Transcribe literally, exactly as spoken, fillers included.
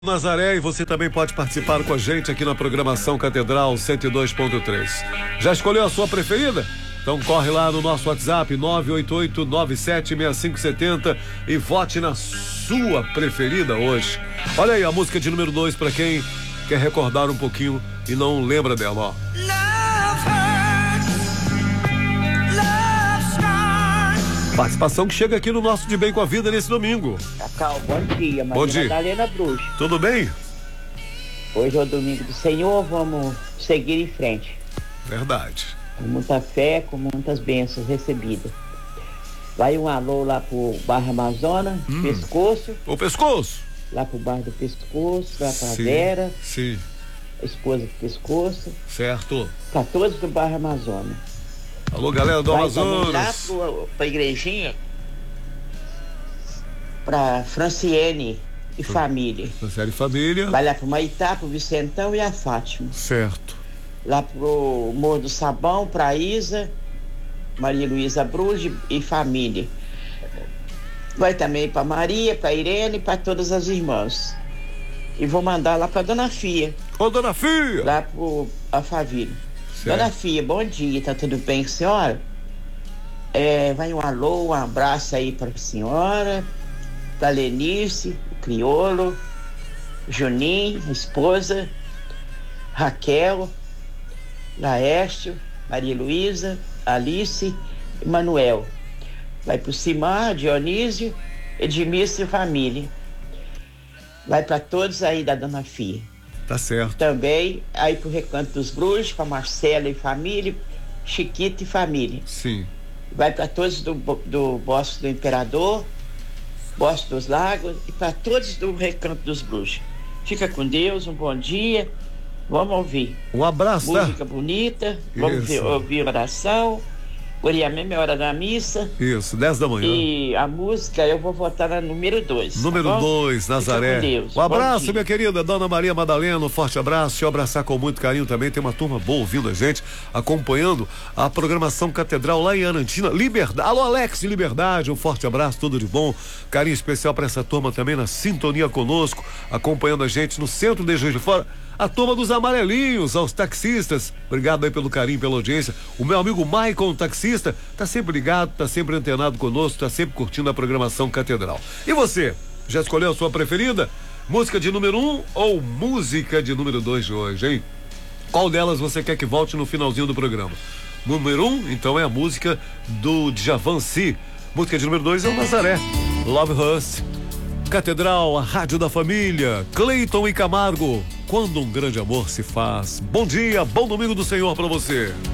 Nazaré, e você também pode participar com a gente aqui na programação Catedral cento e dois ponto três. Já escolheu a sua preferida? Então corre lá no nosso WhatsApp nove oito oito, nove sete seis cinco sete zero e vote na sua preferida hoje. Olha aí a música de número dois para quem quer recordar um pouquinho e não lembra dela, ó. Participação que chega aqui no nosso De Bem com a Vida nesse domingo. Cacau, bom dia, Maria Bom dia. Madalena Bruxa. Tudo bem? Hoje é o domingo do Senhor, vamos seguir em frente. Verdade. Com muita fé, com muitas bênçãos recebidas. Vai um alô lá pro bairro Amazonas, hum. Pescoço. O Pescoço. Lá pro bairro do Pescoço, lá pra Sim, Vera. Sim. A esposa do Pescoço. Certo. Pra todos do bairro Amazonas. Alô, galera do Vai Amazonas. lá pro, pra igrejinha, pra Franciene e família. Franciene e família. Vai lá pro Maitá, pro Vicentão e a Fátima. Certo. Lá pro Morro do Sabão, pra Isa, Maria Luísa Bruge e família. Vai também pra Maria, pra Irene e pra todas as irmãs. E vou mandar lá pra Dona Fia. Ô, Dona Fia! Lá pro Alphaville. Certo. Dona Fia, bom dia, tá tudo bem com a senhora? É, vai um alô, um abraço aí pra senhora, pra Lenice, o Criolo, Juninho, a esposa, Raquel, Laércio, Maria Luísa, Alice e Manuel. Vai pro Simar, Dionísio, Edmilson e família. Vai pra todos aí da Dona Fia. Tá certo. Também aí pro Recanto dos Bruxos, pra Marcela e família, Chiquita e família. Sim. Vai para todos do, do Bosque do Imperador, Bosque dos Lagos e para todos do Recanto dos Bruxos. Fica com Deus, um bom dia. Vamos ouvir. Um abraço, música tá? bonita, vamos ver, Isso. ouvir oração. Por aí a mesma hora da missa. Isso, dez da manhã. E a música eu vou votar na número dois. Número dois, tá Nazaré. Com Deus. Um abraço, minha querida Dona Maria Madalena, um forte abraço. Te abraçar com muito carinho também. Tem uma turma boa ouvindo a gente, acompanhando a programação Catedral lá em Arantina. Liberdade. Alô, Alex de Liberdade, um forte abraço, tudo de bom. Carinho especial para essa turma também na sintonia conosco, acompanhando a gente no centro de Juiz de Fora. A turma dos amarelinhos, aos taxistas, obrigado aí pelo carinho, pela audiência. O meu amigo Maicon, taxista, tá sempre ligado, tá sempre antenado conosco, tá sempre curtindo a programação Catedral. E você, já escolheu a sua preferida? Música de número um ou música de número dois de hoje, hein? Qual delas você quer que volte no finalzinho do programa? Número um, então, é a música do Djavan Si. Música de número dois é o Nazaré, Love Us. Catedral, a rádio da família, Cleiton e Camargo, quando um grande amor se faz. Bom dia, bom domingo do Senhor pra você.